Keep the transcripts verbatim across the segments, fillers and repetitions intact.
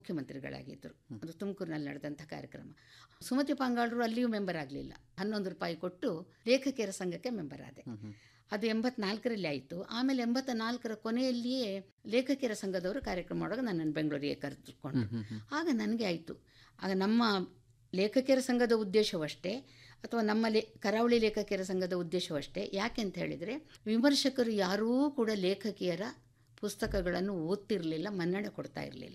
ಮುಖ್ಯಮಂತ್ರಿಗಳಾಗಿದ್ದರು. ಅದು ತುಮಕೂರಿನಲ್ಲಿ ನಡೆದಂಥ ಕಾರ್ಯಕ್ರಮ. ಸುಮತಿ ಪಾಂಗಾಳರು ಅಲ್ಲಿಯೂ ಮೆಂಬರ್ ಆಗಲಿಲ್ಲ. ಹನ್ನೊಂದು ರೂಪಾಯಿ ಕೊಟ್ಟು ಲೇಖಕಿಯರ ಸಂಘಕ್ಕೆ ಮೆಂಬರ್ ಆದೆ. ಅದು ಎಂಬತ್ನಾಲ್ಕರಲ್ಲಿ ಆಯಿತು. ಆಮೇಲೆ ಎಂಬತ್ತ ನಾಲ್ಕರ ಕೊನೆಯಲ್ಲಿಯೇ ಲೇಖಕಿಯರ ಸಂಘದವರು ಕಾರ್ಯಕ್ರಮ ಮಾಡುವಾಗ ನನ್ನನ್ನು ಬೆಂಗಳೂರಿಗೆ ಕರೆದುಕೊಂಡು, ಆಗ ನನಗೆ ಆಯಿತು, ಆಗ ನಮ್ಮ ಲೇಖಕಿಯರ ಸಂಘದ ಉದ್ದೇಶವಷ್ಟೇ ಅಥವಾ ನಮ್ಮ ಲೇ ಕರಾವಳಿ ಲೇಖಕಿಯರ ಸಂಘದ ಉದ್ದೇಶವಷ್ಟೇ. ಯಾಕೆ ಅಂತ ಹೇಳಿದರೆ, ವಿಮರ್ಶಕರು ಯಾರೂ ಕೂಡ ಲೇಖಕಿಯರ ಪುಸ್ತಕಗಳನ್ನು ಓದ್ತಿರಲಿಲ್ಲ, ಮನ್ನಣೆ ಕೊಡ್ತಾ ಇರಲಿಲ್ಲ.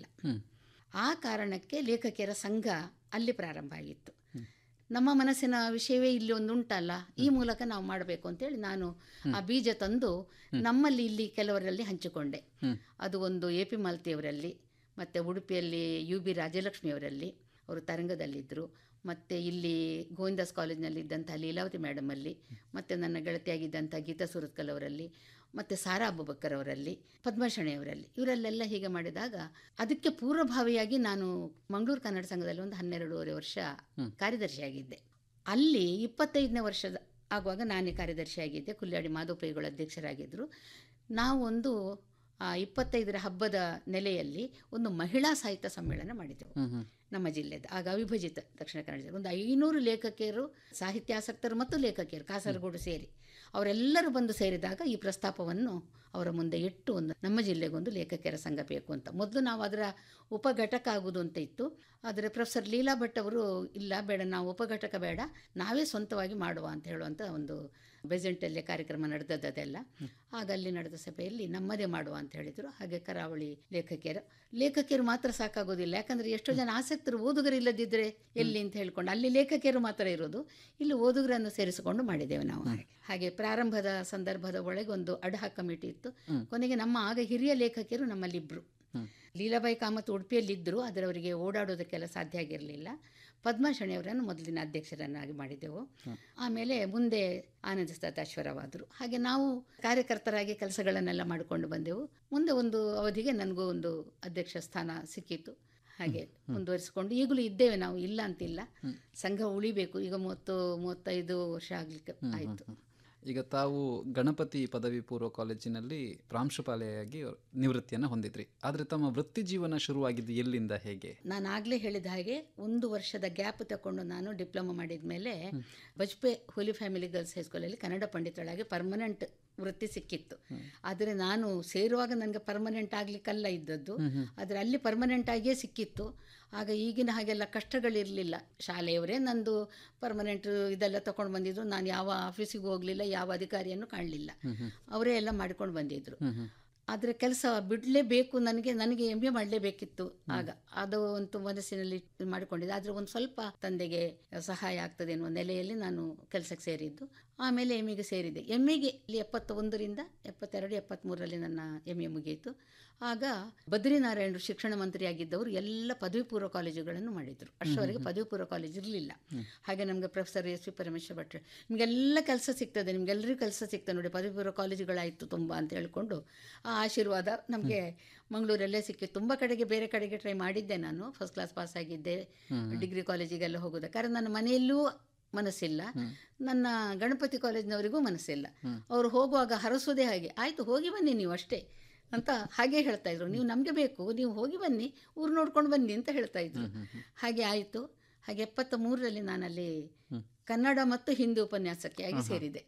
ಆ ಕಾರಣಕ್ಕೆ ಲೇಖಕಿಯರ ಸಂಘ ಅಲ್ಲಿ ಪ್ರಾರಂಭ ಆಗಿತ್ತು. ನಮ್ಮ ಮನಸ್ಸಿನ ವಿಷಯವೇ ಇಲ್ಲಿ ಒಂದು ಉಂಟಲ್ಲ, ಈ ಮೂಲಕ ನಾವು ಮಾಡಬೇಕು ಅಂತೇಳಿ ನಾನು ಆ ಬೀಜ ತಂದು ನಮ್ಮಲ್ಲಿ ಇಲ್ಲಿ ಕೆಲವರಲ್ಲಿ ಹಂಚಿಕೊಂಡೆ. ಅದು ಒಂದು ಎ ಪಿ ಮಾಲ್ತಿಯವರಲ್ಲಿ, ಮತ್ತು ಉಡುಪಿಯಲ್ಲಿ ಯು ಬಿ ರಾಜಲಕ್ಷ್ಮಿಯವರಲ್ಲಿ, ಅವರು ತರಂಗದಲ್ಲಿದ್ದರು, ಮತ್ತು ಇಲ್ಲಿ ಗೋವಿಂದಾಸ್ ಕಾಲೇಜಿನಲ್ಲಿದ್ದಂಥ ಲೀಲಾವತಿ ಮೇಡಮಲ್ಲಿ, ಮತ್ತು ನನ್ನ ಗೆಳತಿಯಾಗಿದ್ದಂಥ ಗೀತಾ ಸುರತ್ಕಲ್ ಅವರಲ್ಲಿ, ಮತ್ತು ಸಾರಾ ಅಬುಬಕ್ಕರ್ ಅವರಲ್ಲಿ, ಪದ್ಮಶಣೆಯವರಲ್ಲಿ, ಇವರಲ್ಲೆಲ್ಲ ಹೀಗೆ ಮಾಡಿದಾಗ ಅದಕ್ಕೆ ಪೂರ್ವಭಾವಿಯಾಗಿ ನಾನು ಮಂಗಳೂರು ಕನ್ನಡ ಸಂಘದಲ್ಲಿ ಒಂದು ಹನ್ನೆರಡೂವರೆ ವರ್ಷ ಕಾರ್ಯದರ್ಶಿಯಾಗಿದ್ದೆ. ಅಲ್ಲಿ ಇಪ್ಪತ್ತೈದನೇ ವರ್ಷದ ಆಗುವಾಗ ನಾನೇ ಕಾರ್ಯದರ್ಶಿಯಾಗಿದ್ದೆ. ಕುಲ್ಯಾಡಿ ಮಾಧವಪೈಗಳು ಅಧ್ಯಕ್ಷರಾಗಿದ್ದರು. ನಾವೊಂದು ಆ ಇಪ್ಪತ್ತೈದರ ಹಬ್ಬದ ನೆಲೆಯಲ್ಲಿ ಒಂದು ಮಹಿಳಾ ಸಾಹಿತ್ಯ ಸಮ್ಮೇಳನ ಮಾಡಿದೆವು ನಮ್ಮ ಜಿಲ್ಲೆದ. ಆಗ ಅವಿಭಜಿತ ದಕ್ಷಿಣ ಕನ್ನಡ ಜಿಲ್ಲೆ ಒಂದು ಐನೂರು ಲೇಖಕಿಯರು, ಸಾಹಿತ್ಯಾಸಕ್ತರು ಮತ್ತು ಲೇಖಕಿಯರು ಕಾಸರಗೋಡು ಸೇರಿ ಅವರೆಲ್ಲರೂ ಬಂದು ಸೇರಿದಾಗ ಈ ಪ್ರಸ್ತಾಪವನ್ನು ಅವರ ಮುಂದೆ ಇಟ್ಟು ಒಂದು ನಮ್ಮ ಜಿಲ್ಲೆಗೊಂದು ಲೇಖಕಿಯರ ಸಂಘ ಬೇಕು ಅಂತ. ಮೊದಲು ನಾವು ಅದರ ಉಪಘಟಕ ಆಗುವುದು ಅಂತ ಇತ್ತು. ಆದರೆ ಪ್ರೊಫೆಸರ್ ಲೀಲಾ ಭಟ್ ಅವರು ಇಲ್ಲ ಬೇಡ, ನಾವು ಉಪಘಟಕ ಬೇಡ, ನಾವೇ ಸ್ವಂತವಾಗಿ ಮಾಡುವ ಅಂತ ಹೇಳುವಂಥ ಒಂದು ಬೆಜೆಂಟಲ್ಲೇ ಕಾರ್ಯಕ್ರಮ ನಡೆದದ್ದೆಲ್ಲ. ಆಗ ಅಲ್ಲಿ ನಡೆದ ಸಭೆಯಲ್ಲಿ ನಮ್ಮದೇ ಮಾಡುವ ಅಂತ ಹೇಳಿದರು. ಹಾಗೆ ಕರಾವಳಿ ಲೇಖಕಿಯರು ಲೇಖಕಿಯರು ಮಾತ್ರ ಸಾಕಾಗೋದಿಲ್ಲ, ಯಾಕಂದರೆ ಎಷ್ಟೋ ಜನ ಆಸಕ್ತರು ಓದುಗರು ಇಲ್ಲದಿದ್ದರೆ ಎಲ್ಲಿ ಅಂತ ಹೇಳ್ಕೊಂಡು ಅಲ್ಲಿ ಲೇಖಕಿಯರು ಮಾತ್ರ ಇರೋದು, ಇಲ್ಲಿ ಓದುಗರನ್ನು ಸೇರಿಸಿಕೊಂಡು ಮಾಡಿದ್ದೇವೆ ನಾವು. ಹಾಗೆ ಪ್ರಾರಂಭದ ಸಂದರ್ಭದ ಒಳಗೆ ಒಂದು ಅಡ್ಹಾಕ್ ಕಮಿಟಿ ಇತ್ತು. ಕೊನೆಗೆ ನಮ್ಮ ಆಗ ಹಿರಿಯ ಲೇಖಕಿಯರು ನಮ್ಮಲ್ಲಿಬ್ಬರು, ಲೀಲಾಬಾಯಿ ಕಾಮತ್ ಉಡುಪಿಯಲ್ಲಿದ್ದರು, ಆದರೆ ಅವರಿಗೆ ಓಡಾಡೋದಕ್ಕೆಲ್ಲ ಸಾಧ್ಯ ಆಗಿರಲಿಲ್ಲ. ಪದ್ಮಶಣಿಯವರನ್ನು ಮೊದಲಿನ ಅಧ್ಯಕ್ಷರನ್ನಾಗಿ ಮಾಡಿದೆವು. ಆಮೇಲೆ ಮುಂದೆ ಆನಂದ ಸದಾಶ್ವರವಾದರು. ಹಾಗೆ ನಾವು ಕಾರ್ಯಕರ್ತರಾಗಿ ಕೆಲಸಗಳನ್ನೆಲ್ಲ ಮಾಡಿಕೊಂಡು ಬಂದೆವು. ಮುಂದೆ ಒಂದು ಅವಧಿಗೆ ನನಗೂ ಒಂದು ಅಧ್ಯಕ್ಷ ಸ್ಥಾನ ಸಿಕ್ಕಿತು. ಹಾಗೆ ಮುಂದುವರಿಸಿಕೊಂಡು ಈಗಲೂ ಇದ್ದೇವೆ ನಾವು, ಇಲ್ಲ ಅಂತಿಲ್ಲ. ಸಂಘ ಉಳಿಬೇಕು. ಈಗ ಮೂವತ್ತು ಮೂವತ್ತೈದು ವರ್ಷ ಆಗಲಿಕ್ಕೆ ಆಯಿತು. ಈಗ ತಾವು ಗಣಪತಿ ಪದವಿ ಪೂರ್ವ ಕಾಲೇಜಿನಲ್ಲಿ ಪ್ರಾಂಶುಪಾಲೆಯಾಗಿ ನಿವೃತ್ತಿಯನ್ನು ಹೊಂದಿದ್ರಿ. ಆದರೆ ತಮ್ಮ ವೃತ್ತಿ ಜೀವನ ಶುರುವಾಗಿದ್ದು ಎಲ್ಲಿಂದ, ಹೇಗೆ? ನಾನು ಆಗಲೇ ಹೇಳಿದ ಹಾಗೆ ಒಂದು ವರ್ಷದ ಗ್ಯಾಪ್ ತಗೊಂಡು ನಾನು ಡಿಪ್ಲೊಮಾ ಮಾಡಿದ ಮೇಲೆ ಬಜ್ಪೆ ಹೋಲಿ ಫ್ಯಾಮಿಲಿ ಗರ್ಲ್ಸ್ ಹೈಸ್ಕೂಲಲ್ಲಿ ಕನ್ನಡ ಪಂಡಿತಳಾಗಿ ಪರ್ಮನೆಂಟ್ ವೃತ್ತಿ ಸಿಕ್ಕಿತ್ತು. ಆದರೆ ನಾನು ಸೇರುವಾಗ ನನಗೆ ಪರ್ಮನೆಂಟ್ ಆಗಲಿಕ್ಕಲ್ಲ ಇದ್ದದ್ದು, ಆದರೆ ಅಲ್ಲಿ ಪರ್ಮನೆಂಟ್ ಆಗಿಯೇ ಸಿಕ್ಕಿತ್ತು. ಆಗ ಈಗಿನ ಹಾಗೆಲ್ಲ ಕಷ್ಟಗಳಿರಲಿಲ್ಲ. ಶಾಲೆಯವರೇ ನಂದು ಪರ್ಮನೆಂಟ್ ಇದೆಲ್ಲ ತಗೊಂಡು ಬಂದಿದ್ರು. ನಾನು ಯಾವ ಆಫೀಸಿಗೂ ಹೋಗಲಿಲ್ಲ, ಯಾವ ಅಧಿಕಾರಿಯನ್ನು ಕಾಣಲಿಲ್ಲ, ಅವರೇ ಎಲ್ಲ ಮಾಡಿಕೊಂಡು ಬಂದಿದ್ರು. ಆದರೆ ಕೆಲಸ ಬಿಡಲೇಬೇಕು, ನನಗೆ ನನಗೆ ಎಮ್ ಎ ಮಾಡಲೇಬೇಕಿತ್ತು. ಆಗ ಅದು ಒಂದು ಮನಸ್ಸಿನಲ್ಲಿ ಮಾಡಿಕೊಂಡಿದ್ದೆ. ಆದರೆ ಒಂದು ಸ್ವಲ್ಪ ತಂದೆಗೆ ಸಹಾಯ ಆಗ್ತದೆ ಎನ್ನುವ ನೆಲೆಯಲ್ಲಿ ನಾನು ಕೆಲಸಕ್ಕೆ ಸೇರಿದ್ದು. ಆಮೇಲೆ ಎಮ್ ಎಗೆ ಸೇರಿದೆ. ಎಮ್ ಎಗೆ ಇಲ್ಲಿ ಎಪ್ಪತ್ತ ಒಂದರಿಂದ ಎಪ್ಪತ್ತೆರಡು ಎಪ್ಪತ್ತ್ಮೂರರಲ್ಲಿ ನನ್ನ ಎಮ್ ಎ ಮುಗಿಯಿತು. ಆಗ ಬದ್ರಿನಾರಾಯಣರು ಶಿಕ್ಷಣ ಮಂತ್ರಿಯಾಗಿದ್ದವರು ಎಲ್ಲ ಪದವಿ ಪೂರ್ವ ಕಾಲೇಜುಗಳನ್ನು ಮಾಡಿದರು. ಅಷ್ಟರವರೆಗೆ ಪದವಿ ಪೂರ್ವ ಕಾಲೇಜ್ ಇರಲಿಲ್ಲ. ಹಾಗೆ ನಮಗೆ professor S V Parameshwara Bhat, ನಿಮಗೆಲ್ಲ ಕೆಲಸ ಸಿಗ್ತದೆ, ನಿಮಗೆಲ್ಲರಿಗೂ ಕೆಲಸ ಸಿಗ್ತದೆ ನೋಡಿ, ಪದವಿ ಪೂರ್ವ ಕಾಲೇಜುಗಳಾಯಿತು ತುಂಬ ಅಂತ ಹೇಳಿಕೊಂಡು ಆ ಆಶೀರ್ವಾದ ನಮಗೆ ಮಂಗಳೂರಲ್ಲೇ ಸಿಕ್ಕಿತ್ತು. ತುಂಬ ಕಡೆಗೆ ಬೇರೆ ಕಡೆಗೆ ಟ್ರೈ ಮಾಡಿದ್ದೆ ನಾನು. ಫಸ್ಟ್ ಕ್ಲಾಸ್ ಪಾಸ್ ಆಗಿದ್ದೆ. ಡಿಗ್ರಿ ಕಾಲೇಜಿಗೆಲ್ಲ ಹೋಗೋದು, ಕಾರಣ ನನ್ನ ಮನೆಯಲ್ಲೂ ಮನಸ್ಸಿಲ್ಲ, ನನ್ನ ಗಣಪತಿ ಕಾಲೇಜಿನವರಿಗೂ ಮನಸ್ಸಿಲ್ಲ. ಅವರು ಹೋಗುವಾಗ ಹರಸೋದೇ ಹಾಗೆ, ಆಯಿತು ಹೋಗಿ ಬನ್ನಿ ನೀವು ಅಷ್ಟೇ ಅಂತ ಹಾಗೆ ಹೇಳ್ತಾ ಇದ್ರು. ನೀವು ನಮಗೆ ಬೇಕು, ನೀವು ಹೋಗಿ ಬನ್ನಿ, ಊರು ನೋಡ್ಕೊಂಡು ಬನ್ನಿ ಅಂತ ಹೇಳ್ತಾ ಇದ್ರು. ಹಾಗೆ ಆಯಿತು. ಹಾಗೆ ಎಪ್ಪತ್ತ ಮೂರರಲ್ಲಿ ನಾನಲ್ಲಿ ಕನ್ನಡ ಮತ್ತು ಹಿಂದಿ ಉಪನ್ಯಾಸಕ್ಕೆ ಆಗಿ ಸೇರಿದೆ.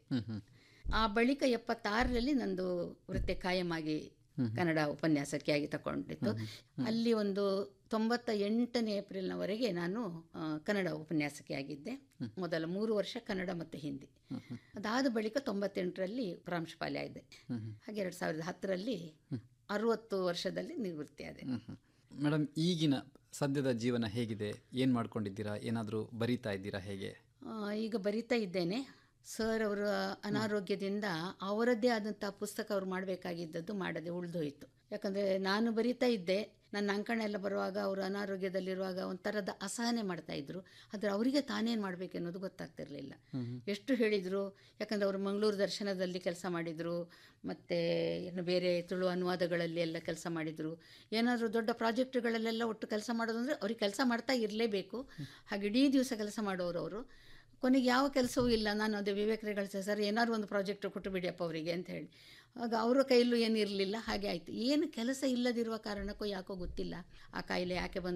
ಆ ಬಳಿಕ ಎಪ್ಪತ್ತಾರರಲ್ಲಿ ನಂದು ವೃತ್ತಿ ಕಾಯಮಾಗಿ ಕನ್ನಡ ಉಪನ್ಯಾಸಕ್ಕೆ ಆಗಿ ತಗೊಂಡಿತ್ತು. ಅಲ್ಲಿ ಒಂದು ತೊಂಬತ್ತ ಎಂಟನೇ ಏಪ್ರಿಲ್ನವರೆಗೆ ನಾನು ಕನ್ನಡ ಉಪನ್ಯಾಸಕ್ಕೆ ಆಗಿದ್ದೆ. ಮೊದಲ ಮೂರು ವರ್ಷ ಕನ್ನಡ ಮತ್ತು ಹಿಂದಿ. ಅದಾದ ಬಳಿಕ ತೊಂಬತ್ತೆಂಟರಲ್ಲಿ ಪ್ರಾಂಶುಪಾಲೆ ಆಗಿದೆ. ಹಾಗೆ ಎರಡು ಸಾವಿರದ ಹತ್ತರಲ್ಲಿ ಅರವತ್ತು ವರ್ಷದಲ್ಲಿ ನಿವೃತ್ತಿಯಾದೆ. ಮೇಡಮ್, ಈಗಿನ ಸದ್ಯದ ಜೀವನ ಹೇಗಿದೆ? ಏನು ಮಾಡ್ಕೊಂಡಿದ್ದೀರಾ? ಏನಾದರೂ ಬರೀತಾ ಇದ್ದೀರಾ? ಹೇಗೆ? ಈಗ ಬರಿತಾ ಇದ್ದೇನೆ. ಸರ್ ಅವರ ಅನಾರೋಗ್ಯದಿಂದ ಅವರದ್ದೇ ಆದಂಥ ಪುಸ್ತಕ ಅವರು ಮಾಡಬೇಕಾಗಿದ್ದದ್ದು ಮಾಡದೆ ಉಳಿದೋಯಿತು. ಯಾಕಂದರೆ ನಾನು ಬರಿತಾ ಇದ್ದೆ, ನನ್ನ ಅಂಕಣ ಎಲ್ಲ ಬರುವಾಗ ಅವರು ಅನಾರೋಗ್ಯದಲ್ಲಿರುವಾಗ ಒಂಥರದ ಅಸಹನೆ ಮಾಡ್ತಾಯಿದ್ರು. ಆದರೆ ಅವರಿಗೆ ತಾನೇನು ಮಾಡಬೇಕೆನ್ನೋದು ಗೊತ್ತಾಗ್ತಿರಲಿಲ್ಲ. ಎಷ್ಟು ಹೇಳಿದರು, ಯಾಕಂದರೆ ಅವರು ಮಂಗಳೂರು ದರ್ಶನದಲ್ಲಿ ಕೆಲಸ ಮಾಡಿದರು, ಮತ್ತು ಇನ್ನು ಬೇರೆ ತುಳು ಅನುವಾದಗಳಲ್ಲಿ ಎಲ್ಲ ಕೆಲಸ ಮಾಡಿದರು. ಏನಾದರೂ ದೊಡ್ಡ ಪ್ರಾಜೆಕ್ಟ್ಗಳಲ್ಲೆಲ್ಲ ಒಟ್ಟು ಕೆಲಸ ಮಾಡೋದು ಅಂದರೆ ಅವ್ರಿಗೆ ಕೆಲಸ ಮಾಡ್ತಾ ಇರಲೇಬೇಕು. ಹಾಗೆ ಇಡೀ ದಿವಸ ಕೆಲಸ ಮಾಡೋರು ಅವರು. ಕೊನೆಗೆ ಯಾವ ಕೆಲಸವೂ ಇಲ್ಲ. ನಾನು ಅದೇ ವಿವೇಕರೇ ಗಳಿಸ ಸರ್ ಏನಾದ್ರು ಒಂದು ಪ್ರಾಜೆಕ್ಟ್ ಕೊಟ್ಟು ಬಿಡಿಯಪ್ಪ ಅವರಿಗೆ ಅಂತ ಹೇಳಿ ಆಗ ಅವರ ಕೈಯಲ್ಲೂ ಏನಿರಲಿಲ್ಲ. ಹಾಗೆ ಆಯಿತು. ಏನು ಕೆಲಸ ಇಲ್ಲದಿರುವ ಕಾರಣಕ್ಕೋ ಯಾಕೋ ಗೊತ್ತಿಲ್ಲ, ಆ ಕಾಯಿಲೆ ಯಾಕೆ ಬಂತು